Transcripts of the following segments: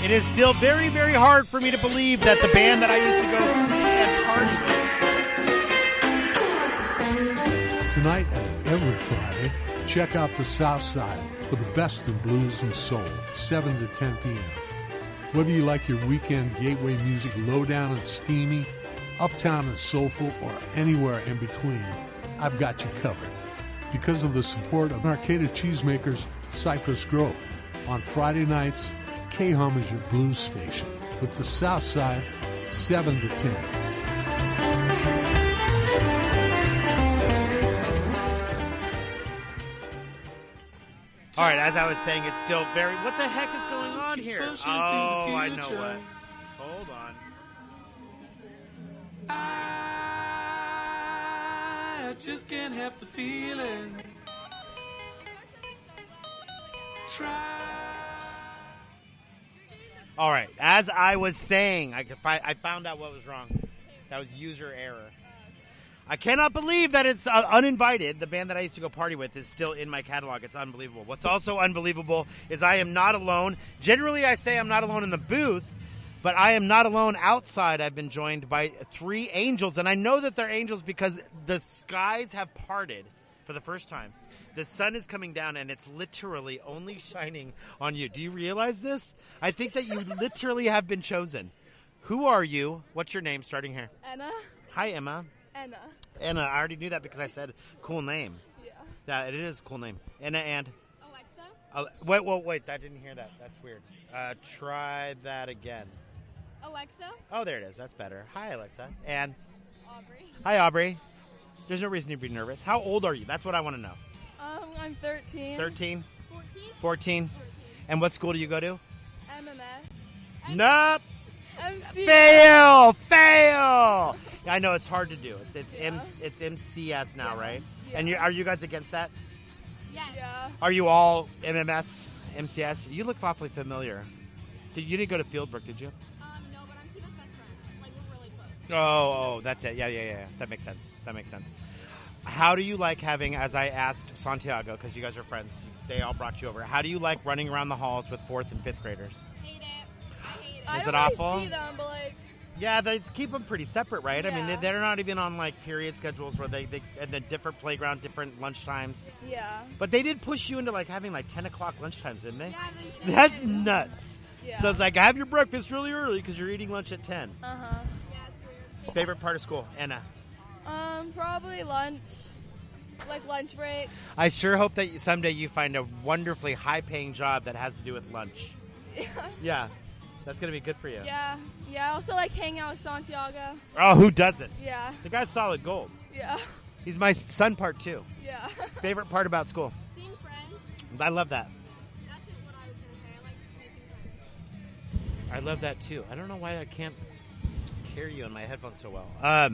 It is still very, very hard for me to believe that the band that I used to go see and party with. Tonight and every Friday, check out the South Side for the best in blues and soul, 7 to 10 p.m. Whether you like your weekend gateway music low down and steamy, uptown and soulful, or anywhere in between, I've got you covered. Because of the support of Arcata Cheesemakers Cypress Grove, on Friday nights, K-Hum is your blues station with the South Side, 7 to 10. All right, as I was saying, it's still very... What the heck is going on here? Oh, I know what. Hold on. I just can't help the feeling. All right, as I was saying, I found out what was wrong. That was user error. I cannot believe that it's Uninvited. The band that I used to go party with is still in my catalog. It's unbelievable. What's also unbelievable is I am not alone. Generally, I say I'm not alone in the booth, but I am not alone outside. I've been joined by 3 angels, and I know that they're angels because the skies have parted for the first time. The sun is coming down, and it's literally only shining on you. Do you realize this? I think that you literally have been chosen. Who are you? What's your name starting here? Emma. Hi, Emma. Anna, I already knew that because I said cool name. Yeah, it is a cool name. Anna and? Alexa. Wait, I didn't hear that. That's weird. Try that again. Alexa. Oh, there it is. That's better. Hi, Alexa. And? Aubrey. Hi, Aubrey. There's no reason to be nervous. How old are you? That's what I want to know. I'm 13. 13? 14. 14? And what school do you go to? MMS. Nope. MC. Fail! I know it's hard to do. It's MCS now, right? Yeah. And are you guys against that? Yeah. Are you all MMS, MCS? You look awfully familiar. You didn't go to Fieldbrook, did you? No, but I'm Tina's best friend. Like, we're really close. Oh, that's it. Yeah. That makes sense. How do you like having, as I asked Santiago, because you guys are friends, they all brought you over. How do you like running around the halls with 4th and 5th graders? Hate it. I hate it. Is I it don't awful? really see them, but like... Yeah, they keep them pretty separate, right? Yeah. I mean, they're not even on, like, period schedules where they and then different playground, different lunch times. Yeah. But they did push you into, like, having, like, 10 o'clock lunch times, didn't they? Yeah, they did. That's nuts. Yeah. So it's like, have your breakfast really early because you're eating lunch at 10. Uh-huh. Yeah, it's weird. Favorite part of school, Anna? Probably lunch. Like lunch break. I sure hope that someday you find a wonderfully high-paying job that has to do with lunch. Yeah. That's going to be good for you. Yeah. I also like hanging out with Santiago. Oh, who doesn't? Yeah. The guy's solid gold. Yeah. He's my son part, too. Yeah. Favorite part about school? Seeing friends. I love that. That's what I was going to say. I like making friends. I love that, too. I don't know why I can't hear you in my headphones so well.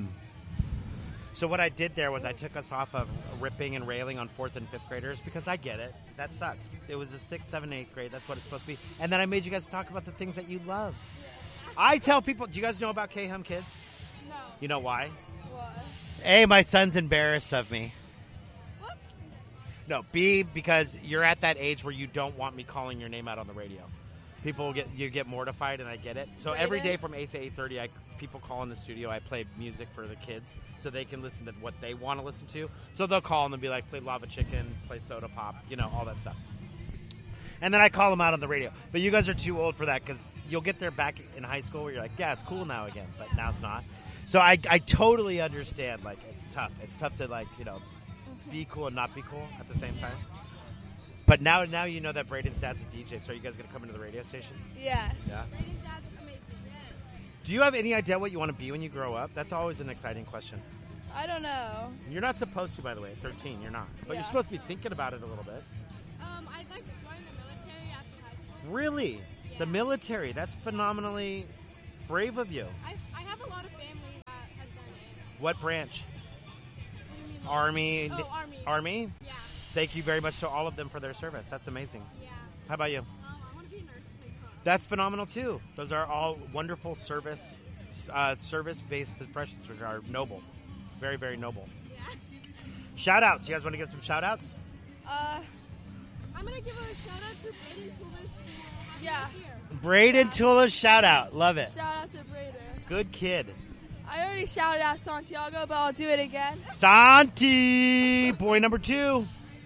So what I did there was I took us off of ripping and railing on 4th and 5th graders because I get it. That sucks. It was a 6th, 7th, 8th grade. That's what it's supposed to be. And then I made you guys talk about the things that you love. I tell people, do you guys know about K-Hum Kids? No. You know why? What? A, my son's embarrassed of me. What? No, B, because you're at that age where you don't want me calling your name out on the radio. People get mortified, and I get it. So every day from 8 to 8:30, people call in the studio. I play music for the kids so they can listen to what they want to listen to. So they'll call and they'll be like, play Lava Chicken, play Soda Pop, all that stuff. And then I call them out on the radio. But you guys are too old for that because you'll get there back in high school where you're like, yeah, it's cool now again, but now it's not. So I totally understand. Like, it's tough. It's tough to, like, be cool and not be cool at the same time. But now you know that Braden's dad's a DJ, so are you guys going to come into the radio station? Yeah. Yeah. Braden's dad's amazing. Yes. Do you have any idea what you want to be when you grow up? That's always an exciting question. I don't know. You're not supposed to, by the way. At 13, you're not. But Yeah. you're supposed to be thinking about it a little bit. I'd like to join the military after high school. Really? Yeah. The military. That's phenomenally brave of you. I have a lot of family that has done it. What branch? What do you mean? Army. Oh, Army. Army? Yeah. Thank you very much to all of them for their service. That's amazing. Yeah. How about you? I want to be a nurse and play cook. That's phenomenal, too. Those are all wonderful service-based professions, which are noble. Very, very noble. Yeah. Shout-outs. You guys want to give some shout-outs? I'm going to give a shout out to Braden Pulis. Yeah. Braden Tula shout out. Love it. Shout out to Braden. Good kid. I already shouted out Santiago, but I'll do it again. Santi, boy number 2.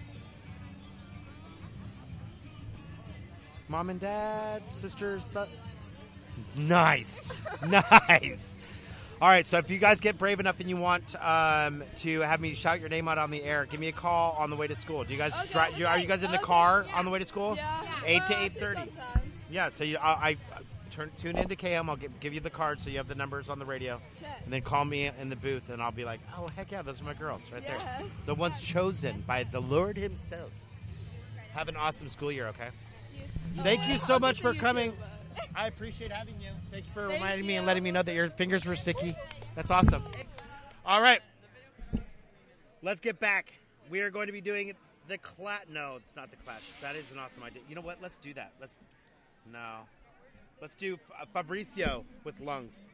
Mom and dad, sisters, nice. Nice. All right, so if you guys get brave enough and you want to have me shout your name out on the air, give me a call on the way to school. Do you guys are you guys in the car on the way to school? Yeah. 8 to 8:30. Sometimes. Yeah, so I tune into KM. I'll give you the card so you have the numbers on the radio. Okay. And then call me in the booth, and I'll be like, oh, heck yeah, those are my girls right there. Yes. The ones chosen by the Lord himself. Have an awesome school year, okay? Thank you so much for coming. I appreciate having you. Thank you for reminding me and letting me know that your fingers were sticky. That's awesome. All right. Let's get back. We are going to be doing the Clash. No, it's not the Clash. That is an awesome idea. You know what? Let's do that. Let's do Fabrizio with Lungs.